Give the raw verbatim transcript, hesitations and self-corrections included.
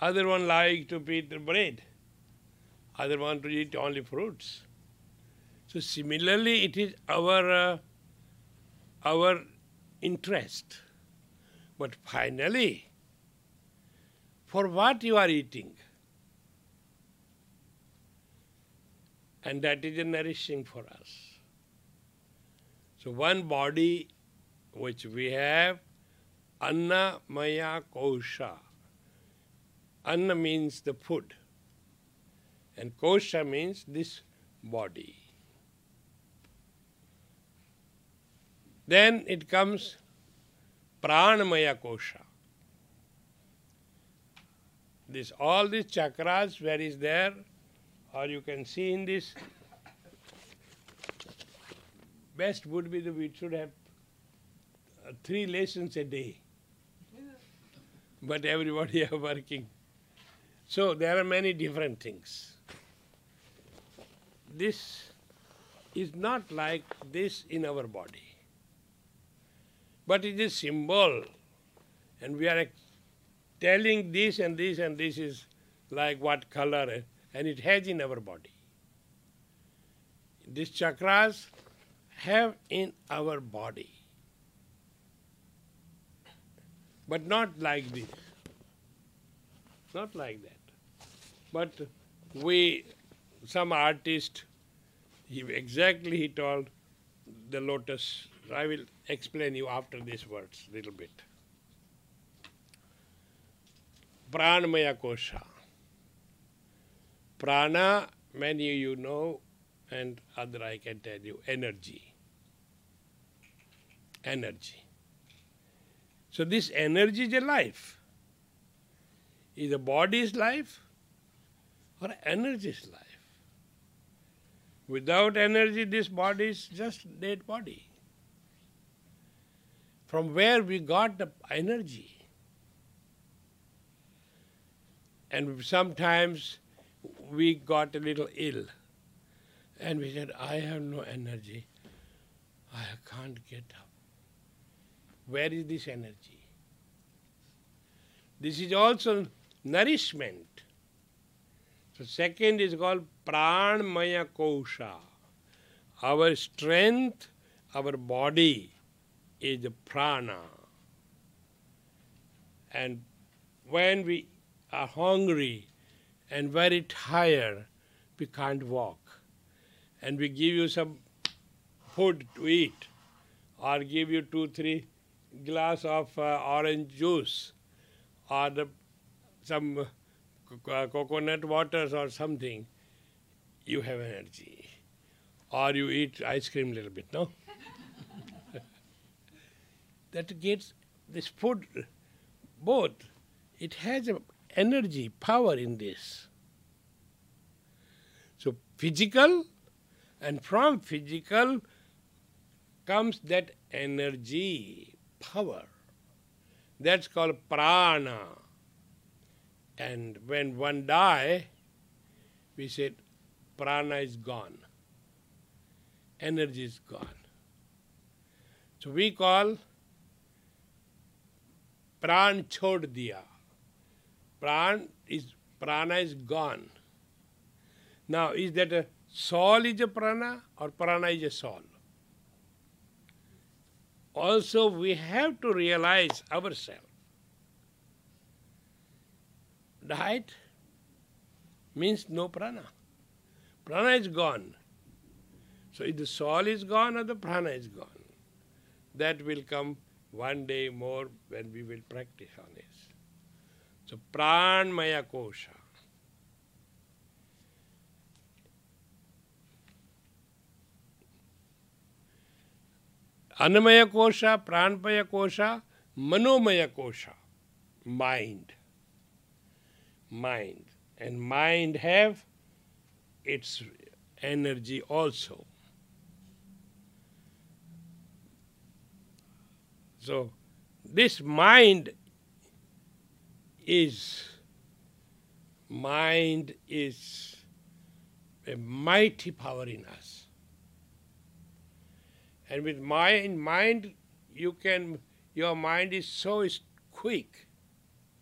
Other one like to eat bread. Other want to eat only fruits. So similarly, it is our uh, our interest. But finally, for what you are eating, and that is nourishing for us. So one body which we have, Anna Maya Kosha. Anna means the food, and Kosha means this body. Then it comes Pranamaya Kosha. This all these chakras where is there, or you can see in this, best would be that we should have uh, three lessons a day. But everybody are working. So there are many different things. This is not like this in our body. But it is symbol, and we are telling this and this and this is like what color, and it has in our body. These chakras have in our body, but not like this, not like that. But we, some artist, he exactly he told the lotus. I will explain you after these words a little bit. Pranamaya Kosha. Prana, many of you know, and other I can tell you, energy. Energy. So this energy is a life. Is the body's life or energy's life? Without energy, this body is just dead body. From where we got the energy. And sometimes we got a little ill. And we said, I have no energy. I can't get up. Where is this energy? This is also nourishment. So second is called Pranamaya Kosha. Our strength, our body is the prana. And when we are hungry and very tired, we can't walk. And we give you some food to eat, or give you two, three glass of uh, orange juice, or the, some uh, co- coconut waters or something, you have energy. Or you eat ice cream a little bit, no? That gets this food, both, it has a energy, power in this. So physical, and from physical comes that energy, power. That's called prana. And when one die, we said prana is gone. Energy is gone. So we call pran chhod diya. Pran is, prana is gone. Now, is that a soul is a prana or prana is a soul? Also, we have to realize ourselves. Diet means no prana. Prana is gone. So if the soul is gone or the prana is gone, that will come one day more when we will practice on this. So Pranamaya Kosha. Annamaya Kosha, Pranamaya Kosha, Manomaya Kosha. Mind. Mind. And mind have its energy also. So this mind is mind is a mighty power in us. And with mind mind you can your mind is so quick